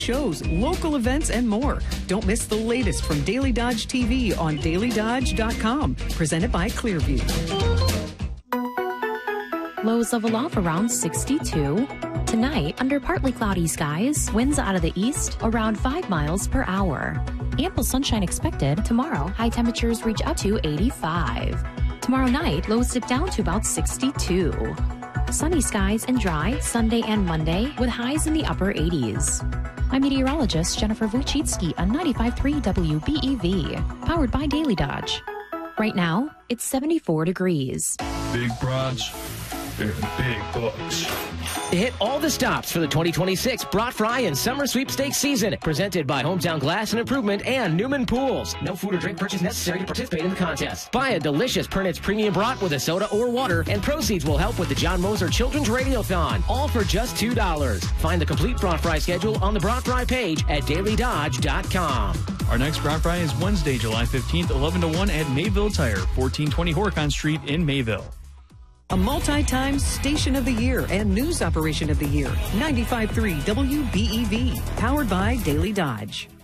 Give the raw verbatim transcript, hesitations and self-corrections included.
shows, local events, and more. Don't miss the latest from Daily Dodge T V on daily dodge dot com. Presented by Clearview. Lows level off around sixty-two. Tonight, under partly cloudy skies, winds out of the east around five miles per hour. Ample sunshine expected. Tomorrow, high temperatures reach up to eighty-five. Tomorrow night, lows dip down to about sixty-two. Sunny skies and dry Sunday and Monday with highs in the upper eighties. I'm meteorologist Jennifer Wojcicki on ninety-five point three W B E V, powered by Daily Dodge. Right now, it's seventy-four degrees. Big broads and big bucks. Hit all the stops for the twenty twenty-six Brat Fry and Summer Sweepstakes season. Presented by Hometown Glass and Improvement and Newman Pools. No food or drink purchase necessary to participate in the contest. Buy a delicious Pernitz Premium Brat with a soda or water, and proceeds will help with the John Moser Children's Radiothon. All for just two dollars. Find the complete Brat Fry schedule on the Brat Fry page at daily dodge dot com. Our next Brat Fry is Wednesday, July fifteenth, eleven to one at Mayville Tire, fourteen twenty Horicon Street in Mayville. A multi-time Station of the Year and News Operation of the Year. ninety-five point three W B E V. Powered by Daily Dodge.